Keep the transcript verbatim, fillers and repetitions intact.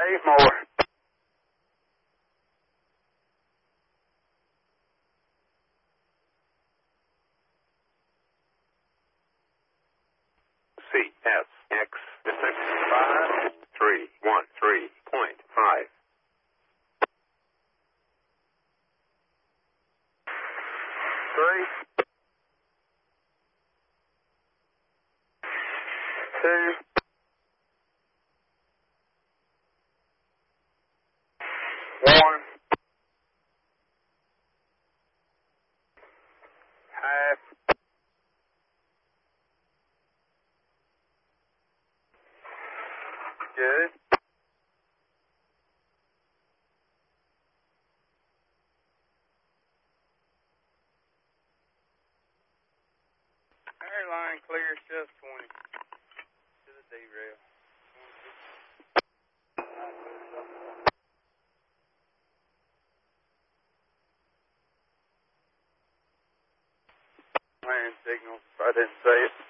Dave Moore. C S X descent five three one three point five. Three. Two. One. Half. Good. Airline clear, just twenty. To the derail. Land signal, if I didn't say it.